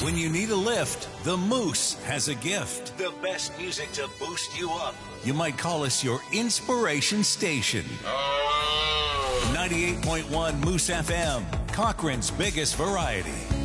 When you need a lift, the Moose has a gift. The best music to boost you up. You might call us your inspiration station. 98.1 Moose FM, Cochrane's biggest variety.